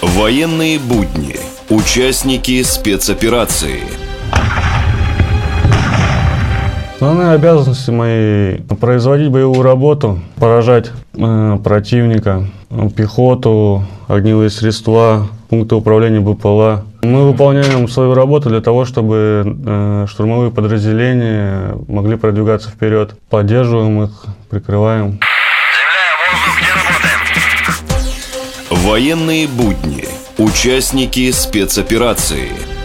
Военные будни. Участники спецоперации. Основные обязанности мои – производить боевую работу, поражать противника, пехоту, огневые средства, пункты управления БПЛА. Мы выполняем свою работу для того, чтобы штурмовые подразделения могли продвигаться вперед. Поддерживаем их, прикрываем. Военные будни. Участники спецоперации.